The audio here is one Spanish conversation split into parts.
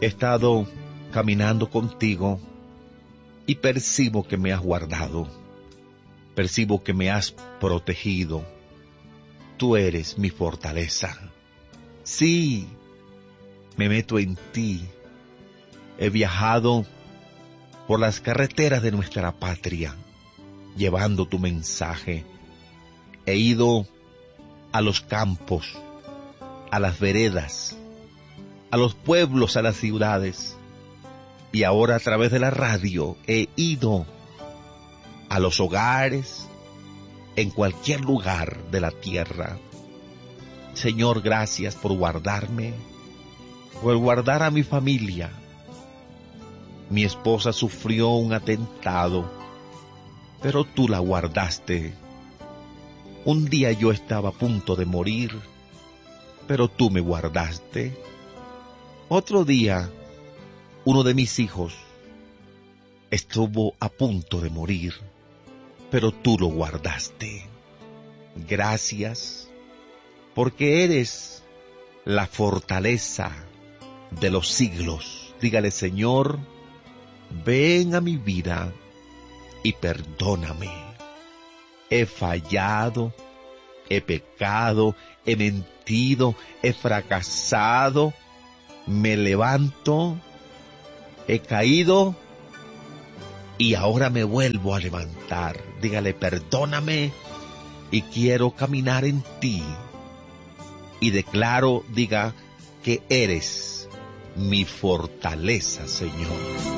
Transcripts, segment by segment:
He estado caminando contigo y percibo que me has guardado, percibo que me has protegido. Tú eres mi fortaleza. Sí, me meto en ti. He viajado por las carreteras de nuestra patria, llevando tu mensaje. He ido a los campos, a las veredas, a los pueblos, a las ciudades. Y ahora a través de la radio he ido a los hogares, en cualquier lugar de la tierra. Señor, gracias por guardarme, por guardar a mi familia. Mi esposa sufrió un atentado, pero tú la guardaste. Un día yo estaba a punto de morir, pero tú me guardaste. Otro día, uno de mis hijos estuvo a punto de morir, pero tú lo guardaste. Gracias, porque eres la fortaleza de los siglos. Dígale, Señor, ven a mi vida y perdóname. He fallado, he pecado, he mentido, he fracasado, me levanto, he caído y ahora me vuelvo a levantar. Dígale, perdóname y quiero caminar en ti. Y declaro, diga, que eres mi fortaleza, Señor.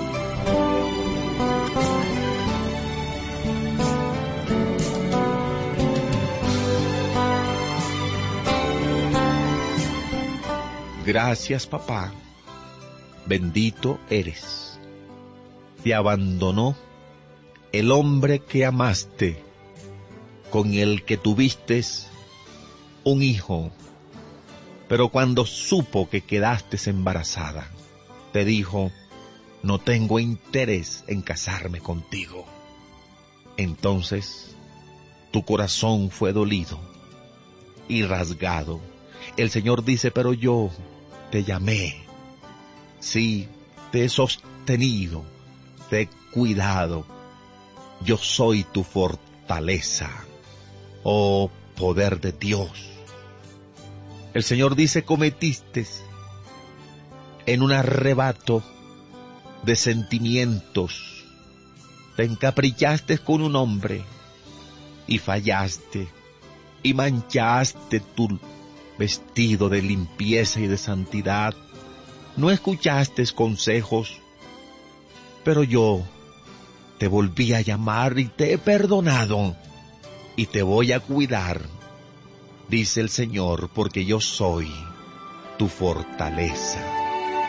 Gracias, papá. Bendito eres. Te abandonó el hombre que amaste, con el que tuviste un hijo, pero cuando supo que quedaste embarazada, te dijo, no tengo interés en casarme contigo. Entonces, tu corazón fue dolido y rasgado. El Señor dice, pero yo te llamé. Sí, te he sostenido, te he cuidado. Yo soy tu fortaleza, oh poder de Dios. El Señor dice, cometiste en un arrebato de sentimientos, te encaprichaste con un hombre y fallaste y manchaste tu vestido de limpieza y de santidad. No escuchaste consejos, pero yo te volví a llamar y te he perdonado y te voy a cuidar, dice el Señor, porque yo soy tu fortaleza.